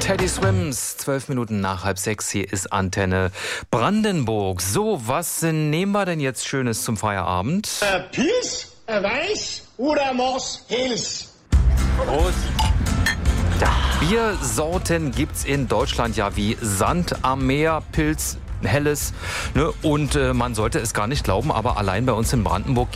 Teddy Swims, 12 Minuten nach 5:30, hier ist Antenne Brandenburg. So, was nehmen wir denn jetzt Schönes zum Feierabend? Pils, Weiß oder Mors Hils? Prost. Ja, Biersorten gibt's in Deutschland ja wie Sand am Meer, Pils, Helles. Ne? Und man sollte es gar nicht glauben, aber allein bei uns in Brandenburg